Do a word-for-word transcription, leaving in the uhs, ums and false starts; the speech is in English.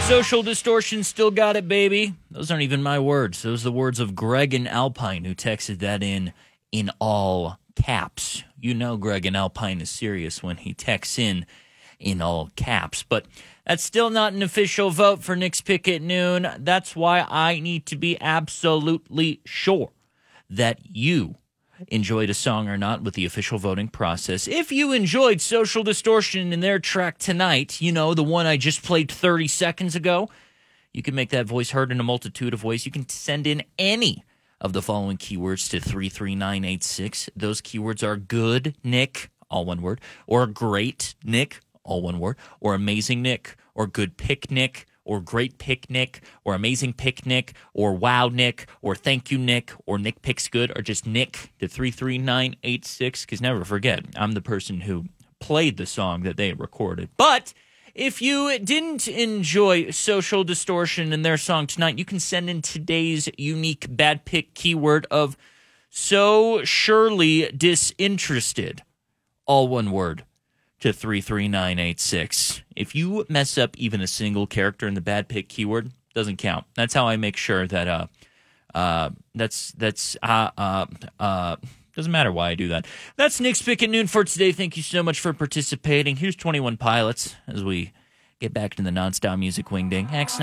Social Distortion still got it, baby. Those aren't even my words. Those are the words of Greg in Alpine, who texted that in in all caps. You know Greg in Alpine is serious when he texts in in all caps. But that's still not an official vote for Nick's Pick at Noon. That's why I need to be absolutely sure that you enjoyed a song or not with the official voting process. If you enjoyed Social Distortion and their track tonight, you know, the one I just played thirty seconds ago, you can make that voice heard in a multitude of ways. You can send in any of the following keywords to three three nine eight six. Those keywords are good Nick, all one word, or great Nick, all one word, or amazing Nick, or good pick Nick, or great picnic, or amazing picnic, or wow Nick, or thank you Nick, or Nick picks good, or just Nick to three three nine eight six, because never forget, I'm the person who played the song that they recorded. But if you didn't enjoy Social Distortion and their song tonight, you can send in today's unique bad pick keyword of so surely disinterested, all one word, to three three nine eight six. If you mess up even a single character in the bad pick keyword, doesn't count. That's how I make sure that uh uh that's that's uh uh uh doesn't matter why I do that. That's Nick's Pick at Noon for today. Thank you so much for participating. Here's twenty-one Pilots as we get back to the nonstop music wingding. X